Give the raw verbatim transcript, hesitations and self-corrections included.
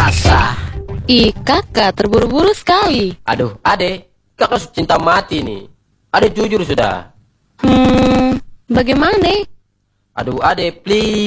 basah. Ih, kakak terburu-buru sekali. Aduh, adek, kakak cinta mati nih. Adek jujur sudah. Hmm, bagaimana? Aduh, adek, please.